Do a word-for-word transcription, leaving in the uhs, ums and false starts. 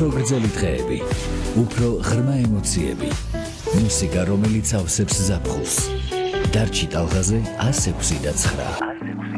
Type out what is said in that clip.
უფრო გრძელი დღეები, უფრო ღრმა ემოციები, მუსიკა, რომელიც ავსებს ზაფხულს. დარჩი ტალღაზე ას ექვსი და ცხრა.